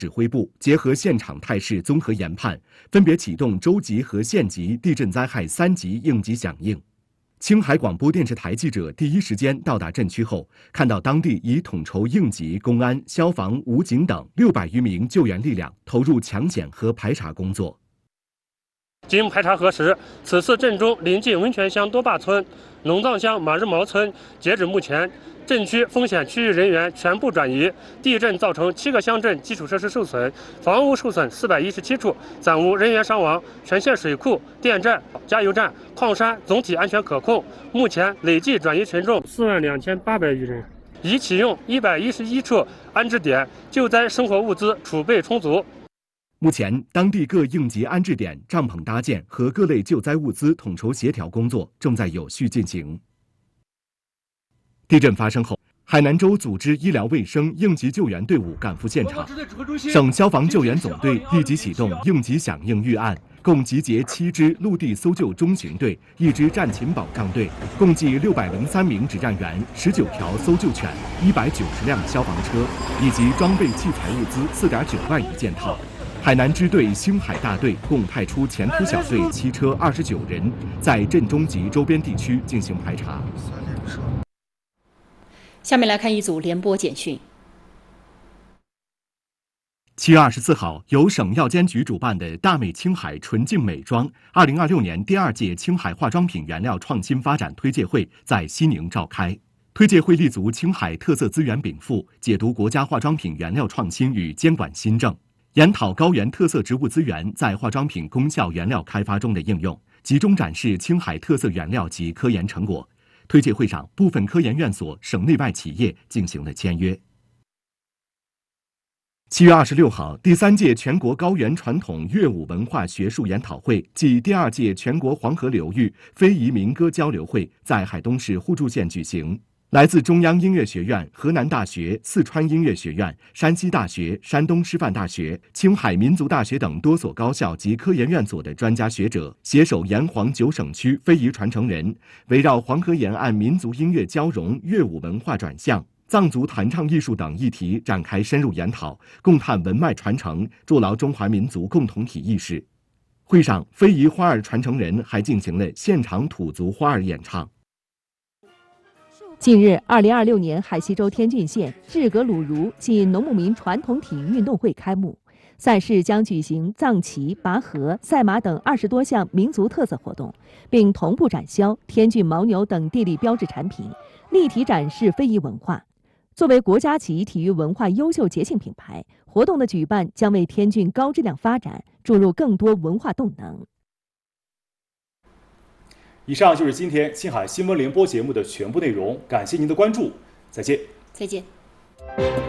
指挥部结合现场态势综合研判，分别启动州级和县级地震灾害3级应急响应。青海广播电视台记者第一时间到达震区后，看到当地已统筹应急、公安、消防、武警等600余名救援力量投入抢险和排查工作。 经排查核实，此次震中临近温泉乡多坝村、龙藏乡马日毛村，截止目前，震区风险区域人员全部转移。地震造成7个乡镇基础设施受损，房屋受损417处，暂无人员伤亡。全县水库、电站、加油站、矿山总体安全可控。目前累计转移群众42800余人，已启用111处安置点，救灾生活物资储备充足。 目前，当地各应急安置点帐篷搭建和各类救灾物资统筹协调工作正在有序进行。地震发生后，海南州组织医疗卫生应急救援队伍赶赴现场，省消防救援总队立即启动应急响应预案，共集结7支陆地搜救中型队、1支战勤保障队，共计603名指战员、19条搜救犬、190辆消防车，以及装备器材物资4.9万余件套。海南支队星海大队共派出前突小队7车29人，在震中及周边地区进行排查。 下面来看一组联播简讯。 7月24号，由省药监局主办的大美青海纯净美妆2026年第2届青海化妆品原料创新发展推介会在西宁召开。推介会立足青海特色资源禀赋，解读国家化妆品原料创新与监管新政，研讨高原特色植物资源在化妆品功效原料开发中的应用，集中展示青海特色原料及科研成果。推介会上，部分科研院所、省内外企业进行了签约。7月26号，第3届全国高原传统乐舞文化学术研讨会暨第2届全国黄河流域非遗民歌交流会在海东市互助县举行。来自中央音乐学院、河南大学、四川音乐学院、山西大学、山东师范大学、青海民族大学等多所高校及科研院所的专家学者，携手沿黄9省区非遗传承人，围绕黄河沿岸民族音乐交融、乐舞文化转向、藏族弹唱艺术等议题展开深入研讨，共探文脉传承，筑牢中华民族共同体意识。会上，非遗花儿传承人还进行了现场土族花儿演唱。 近日，2026年海西州天峻县日格鲁如暨农牧民传统体育运动会开幕，赛事将举行藏旗、拔河、赛马等20多项民族特色活动，并同步展销天峻牦牛等地理标志产品，立体展示非遗文化。作为国家级体育文化优秀节庆品牌，活动的举办将为天峻高质量发展注入更多文化动能。 以上就是今天青海新闻联播节目的全部内容，感谢您的关注，再见。 再见。